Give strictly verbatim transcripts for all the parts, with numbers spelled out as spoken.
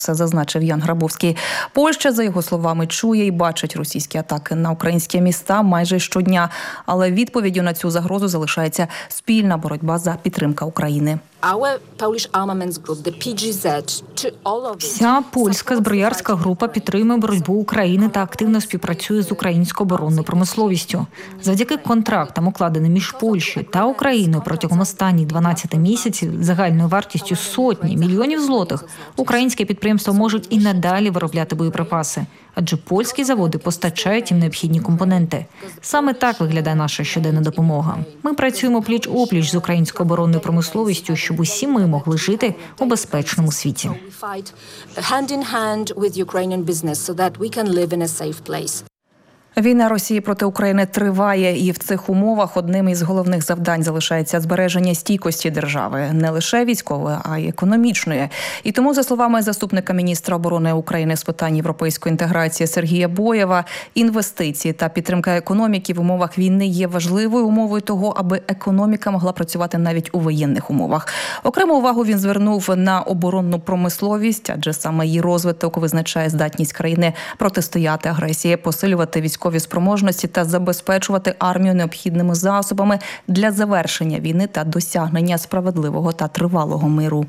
Це зазначив Ян Грабовський. Польща, за його словами, чує і бачить російські атаки на українські міста майже щодня. Але відповіддю на цю загрозу залишається спільна боротьба за підтримку України. Вся польська зброярська група підтримує боротьбу України та активно співпрацює з українською оборонною промисловістю. Завдяки контрактам, укладеним між Польщею та Україною протягом останніх дванадцяти місяців загальною вартістю сотні мільйонів злотих, українські підприємства можуть і надалі виробляти боєприпаси, адже польські заводи постачають їм необхідні компоненти. Саме так виглядає наша щоденна допомога. Ми працюємо пліч-опліч з українською оборонною промисловістю, щоб усі ми могли жити у безпечному світі. Війна Росії проти України триває, і в цих умовах одним із головних завдань залишається збереження стійкості держави, не лише військової, а й економічної. І тому, за словами заступника міністра оборони України з питань європейської інтеграції Сергія Боєва, інвестиції та підтримка економіки в умовах війни є важливою умовою того, аби економіка могла працювати навіть у воєнних умовах. Окрему увагу він звернув на оборонну промисловість, адже саме її розвиток визначає здатність країни протистояти агресії, посилювати військові військові спроможності та забезпечувати армію необхідними засобами для завершення війни та досягнення справедливого та тривалого миру.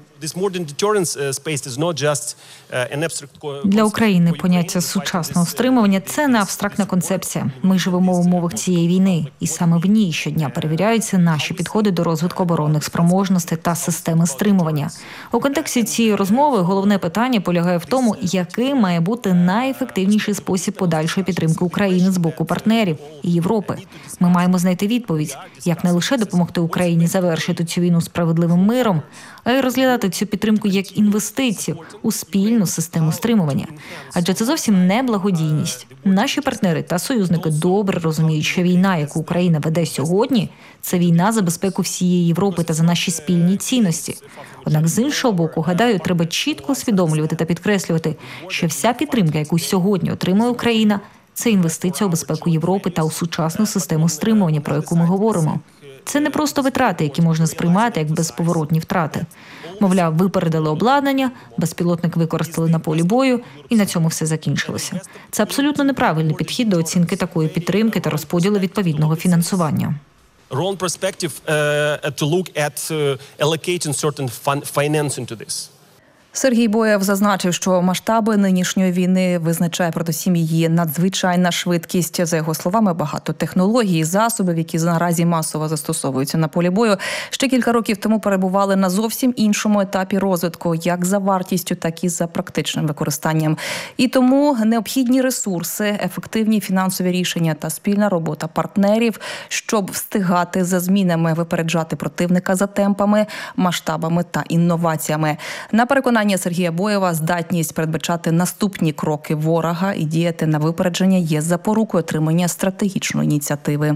Для України поняття сучасного стримування – це не абстрактна концепція. Ми живемо в умовах цієї війни, і саме в ній щодня перевіряються наші підходи до розвитку оборонних спроможностей та системи стримування. У контексті цієї розмови головне питання полягає в тому, який має бути найефективніший спосіб подальшої підтримки України з боку партнерів і Європи. Ми маємо знайти відповідь, як не лише допомогти Україні завершити цю війну справедливим миром, а й розглядати цю підтримку як інвестицію у спільну систему стримування. Адже це зовсім не благодійність. Наші партнери та союзники добре розуміють, що війна, яку Україна веде сьогодні, це війна за безпеку всієї Європи та за наші спільні цінності. Однак, з іншого боку, гадаю, треба чітко усвідомлювати та підкреслювати, що вся підтримка, яку сьогодні отримує Україна, це інвестиція у безпеку Європи та у сучасну систему стримування, про яку ми говоримо. Це не просто витрати, які можна сприймати як безповоротні втрати. Мовляв, випередили обладнання, безпілотник використали на полі бою, і на цьому все закінчилося. Це абсолютно неправильний підхід до оцінки такої підтримки та розподілу відповідного фінансування. Wrong perspective uh, to look at uh, allocating certain finance into this. Сергій Боєв зазначив, що масштаби нинішньої війни визначає передусім її надзвичайна швидкість. За його словами, багато технологій і засобів, які наразі масово застосовуються на полі бою, ще кілька років тому перебували на зовсім іншому етапі розвитку, як за вартістю, так і за практичним використанням. І тому необхідні ресурси, ефективні фінансові рішення та спільна робота партнерів, щоб встигати за змінами, випереджати противника за темпами, масштабами та інноваціями. На переконання Сергія Боєва, здатність передбачати наступні кроки ворога і діяти на випередження є запорукою отримання стратегічної ініціативи.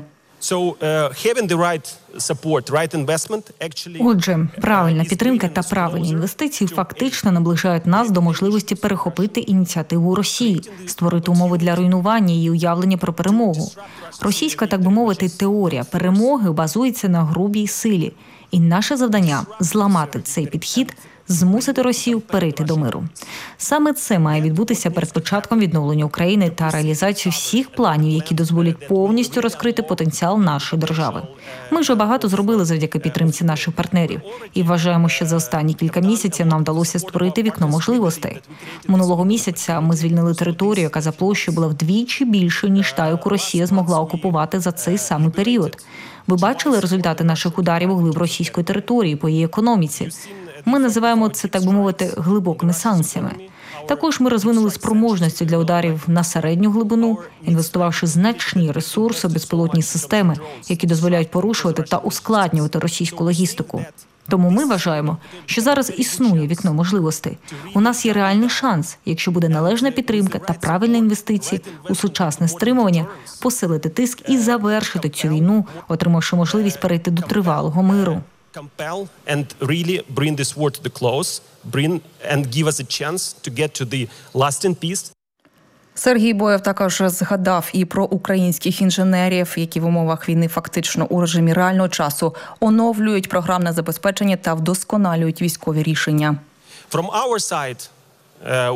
Отже, правильна підтримка та правильні інвестиції фактично наближають нас до можливості перехопити ініціативу Росії, створити умови для руйнування і уявлення про перемогу. Російська, так би мовити, теорія перемоги базується на грубій силі. І наше завдання – зламати цей підхід, змусити Росію перейти до миру. Саме це має відбутися перед початком відновлення України та реалізацією всіх планів, які дозволять повністю розкрити потенціал нашої держави. Ми вже багато зробили завдяки підтримці наших партнерів і вважаємо, що за останні кілька місяців нам вдалося створити вікно можливостей. Минулого місяця ми звільнили територію, яка за площею була вдвічі більшою, ніж та, яку Росія змогла окупувати за цей самий період. Ви бачили результати наших ударів у глиб російської території по її економіці. Ми називаємо це, так би мовити, глибокими санкціями. Також ми розвинули спроможності для ударів на середню глибину, інвестувавши значні ресурси в безпілотні системи, які дозволяють порушувати та ускладнювати російську логістику. Тому ми вважаємо, що зараз існує вікно можливостей. У нас є реальний шанс, якщо буде належна підтримка та правильні інвестиції у сучасне стримування, посилити тиск і завершити цю війну, отримавши можливість перейти до тривалого миру. Compel and really bring this war to the close, bring and give us a chance to get to the lasting peace. Сергій Боєв також згадав і про українських інженерів, які в умовах війни фактично у режимі реального часу оновлюють програмне забезпечення та вдосконалюють військові рішення. From our side, uh,